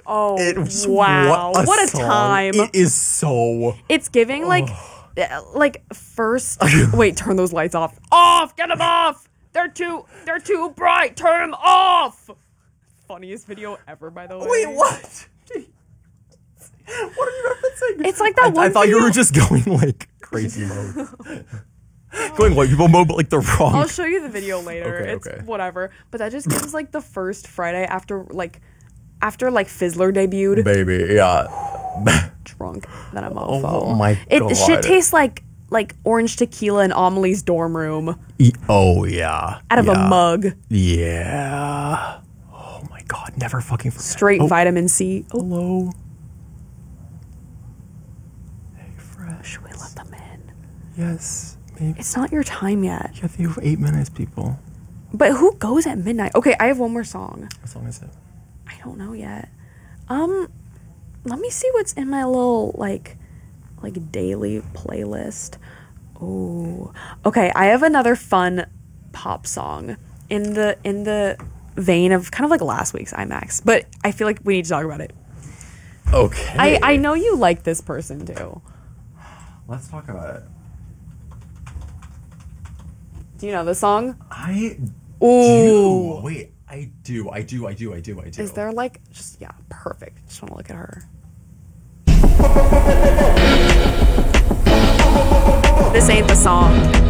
Oh, It was wow. What a song. time. It is so... It's giving like first. Wait, turn those lights off. Off! Get them off! They're too bright. Turn them off. Funniest video ever, by the way. Wait, what? What are you referencing? It's like that one I thought video. you were just going like crazy mode. Going white people mode, but like the wrong... I'll show you the video later. Okay, It's okay. whatever. But that just gives like the first Friday after Fizzler debuted. Baby, yeah. Drunk than a mofo. Oh my It God. shit tastes like orange tequila in Amelie's dorm room Oh, yeah. out of a mug. Yeah. Oh my God, never fucking forget. Straight vitamin C. Oh, Hello. Hey, Fresh. should we let them in? Yes, maybe. It's not your time yet. Yeah, you have 8 minutes, people. But who goes at midnight? Okay, I have one more song. What song is it? I don't know yet. Let me see what's in my little like daily playlist. Oh, okay. I have another fun pop song in the vein of kind of like last week's IMAX, but I feel like we need to talk about it. Okay. I know you like this person too. Let's talk about it. Do you know the song? I Ooh. do. Wait, I do. Is there like just perfect. Just want to look at her. This ain't the song.